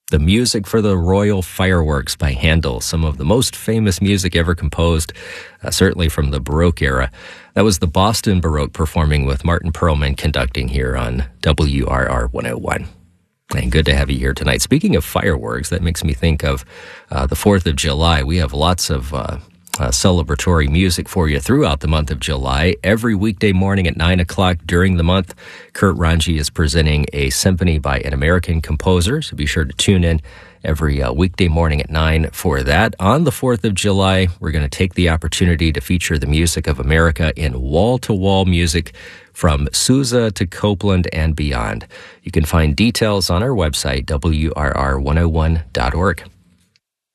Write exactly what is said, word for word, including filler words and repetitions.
The music for the Royal Fireworks by Handel, some of the most famous music ever composed, uh, certainly from the Baroque era. That was the Boston Baroque performing with Martin Perlman conducting here on W R R one oh one. And good to have you here tonight. Speaking of fireworks, that makes me think of uh, the fourth of July. We have lots of uh, uh, celebratory music for you throughout the month of July. Every weekday morning at nine o'clock during the month, Kurt Ranji is presenting a symphony by an American composer, so be sure to tune in every uh, weekday morning at nine for that. On the fourth of July, we're going to take the opportunity to feature the music of America in wall-to-wall music from Sousa to Copeland and beyond. You can find details on our website, W R R one oh one dot org.